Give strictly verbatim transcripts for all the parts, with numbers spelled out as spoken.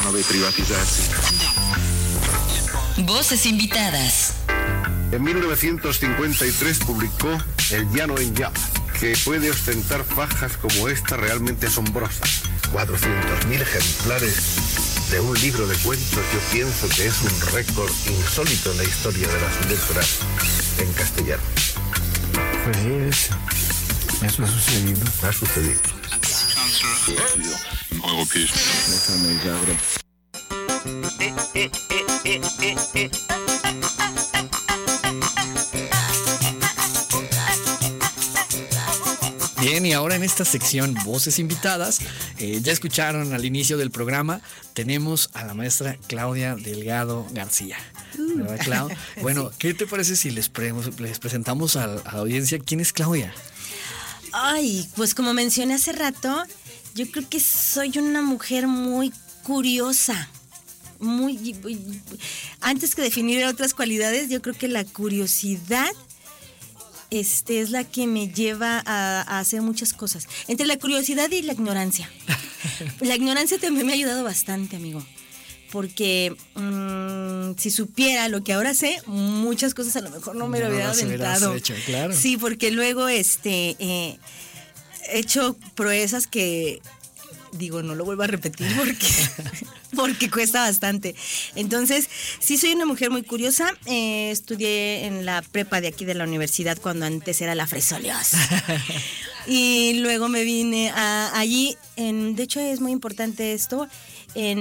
deve privatizzarsi. Voces invitadas. En mil novecientos cincuenta y tres publicó El llano en llamas, que puede ostentar fajas como esta realmente asombrosas. cuatrocientos mil ejemplares de un libro de cuentos, yo pienso que es un récord insólito en la historia de las letras en castellano. Pues sí, eso, eso ha sucedido. Ha sucedido. Bien, y ahora en esta sección Voces Invitadas, eh, ya escucharon al inicio del programa, tenemos a la maestra Claudia Delgado García. ¿Verdad, Clau? Bueno, ¿qué te parece si les, pre- les presentamos a, a la audiencia quién es Claudia? Ay, pues como mencioné hace rato, yo creo que soy una mujer muy curiosa. Muy, muy antes que definir otras cualidades, yo creo que la curiosidad Este, es la que me lleva a, a hacer muchas cosas. Entre la curiosidad y la ignorancia. La ignorancia también me ha ayudado bastante, amigo. Porque mmm, si supiera lo que ahora sé, muchas cosas a lo mejor no me lo No hubiera las hubieras aventado. hecho, claro. Sí, porque luego este eh, he hecho proezas que digo, no lo vuelvo a repetir porque, porque cuesta bastante. Entonces, sí soy una mujer muy curiosa. Eh, estudié en la prepa de aquí de la universidad cuando antes era la Fresolios. Y luego me vine a, allí. En, de hecho, es muy importante esto. En,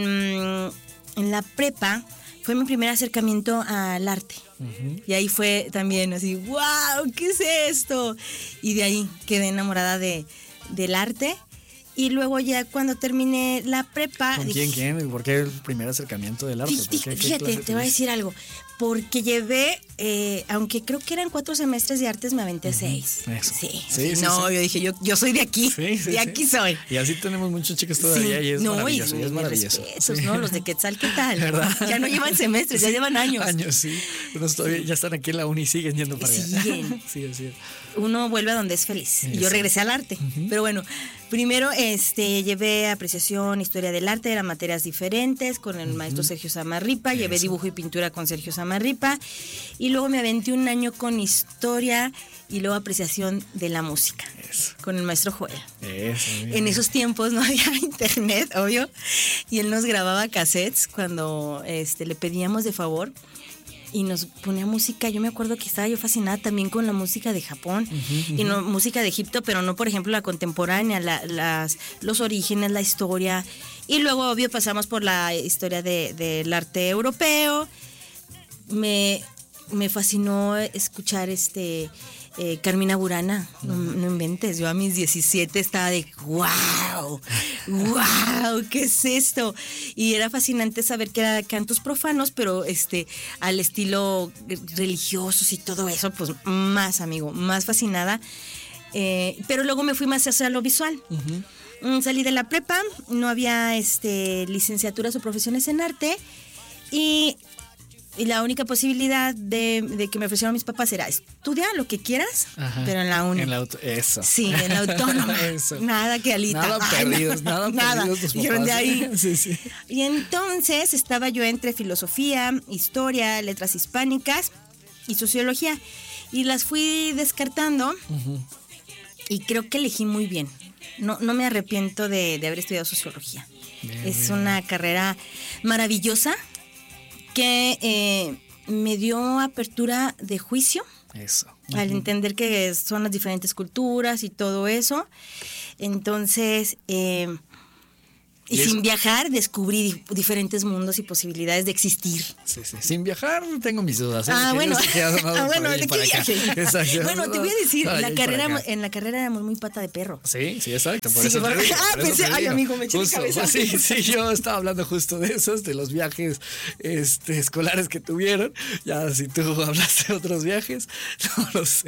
en la prepa fue mi primer acercamiento al arte. Uh-huh. Y ahí fue también así, wow, ¿qué es esto? Y de ahí quedé enamorada de, del arte. Y luego ya cuando terminé la prepa... ¿Con quién, dije, quién? ¿Por qué el primer acercamiento del arte? Fíjate, fíjate te voy a decir algo. Porque llevé, eh, aunque creo que eran cuatro semestres de artes, me aventé uh-huh. seis. Eso. Sí, sí, sí no, sí. yo dije, yo, yo soy de aquí, sí, sí, de aquí sí. soy. Y así tenemos muchos chicos todavía sí. y es no, maravilloso, y, y es maravilloso. Respetos, sí. ¿no? Los de Quetzal, ¿qué tal? ¿Verdad? Ya no llevan semestres, sí. ya llevan años. Años, sí. Unos todavía sí. ya están aquí en la uni y siguen yendo para allá. Siguen. Sí, así es. Uno vuelve a donde es feliz. Eso. Y yo regresé al arte. Uh-huh. Pero bueno, primero este, llevé apreciación, historia del arte, eran materias diferentes, con el uh-huh. maestro Sergio Samarripa, Eso. Llevé dibujo y pintura con Sergio Samarripa, y luego me aventé un año con historia y luego apreciación de la música, Eso. Con el maestro Joel. Eso, en esos tiempos no había internet, obvio, y él nos grababa cassettes cuando este, le pedíamos de favor. Y nos ponía música, yo me acuerdo que estaba yo fascinada también con la música de Japón uh-huh, uh-huh. y no música de Egipto, pero no, por ejemplo, la contemporánea, la, las, los orígenes, la historia. Y luego, obvio, pasamos por la historia de, del arte europeo. Me, me fascinó escuchar este eh, Carmina Burana, no, no inventes, yo a mis diecisiete estaba de wow, wow, ¿qué es esto? Y era fascinante saber que eran cantos profanos, pero este al estilo religiosos y todo eso, pues más, amigo, más fascinada. Eh, pero luego me fui más hacia lo visual. Uh-huh. Salí de la prepa, no había este licenciaturas o profesiones en arte y Y la única posibilidad de, de que me ofrecieron mis papás era estudia lo que quieras, Ajá. pero en la uni. En la auto, eso. Sí, en la autónoma. Eso. Nada que alita. Nada Ay, perdidos, no, nada, nada perdidos tus Dijeron de ahí. Sí, sí. Y entonces estaba yo entre filosofía, historia, letras hispánicas y sociología. Y las fui descartando uh-huh. y creo que elegí muy bien. No, no me arrepiento de, de haber estudiado sociología. Bien, es bien. Una carrera maravillosa que eh, me dio apertura de juicio. Eso. Al Uh-huh. entender que son las diferentes culturas y todo eso. Entonces, eh, y, y sin viajar descubrí diferentes mundos y posibilidades de existir. Sí, sí. Sin viajar tengo mis dudas. ¿eh? Ah, bueno. Ah, bueno, ¿de qué viaje? Bueno, te voy a decir, no, la carrera, en la carrera éramos muy pata de perro. Sí, sí, exacto. Por sí, eso por... te digo, Ah, por pensé, ay, amigo, me eché justo, mi cabeza. Sí, sí, yo estaba hablando justo de esos, de los viajes este, escolares que tuvieron. Ya si tú hablaste de otros viajes, no lo sé.